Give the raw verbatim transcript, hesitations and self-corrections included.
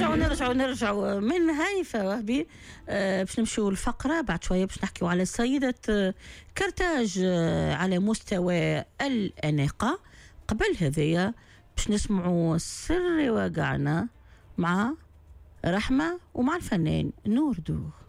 نرجعوا نرجعوا نرجعوا من هايفة وهبي آه باش نمشوا الفقرة بعد شوية باش نحكيوا على سيدة آه كرتاج آه على مستوى الأناقة. قبل هذيا باش نسمعوا سر وقعنا مع رحمة ومع الفنان نور دو.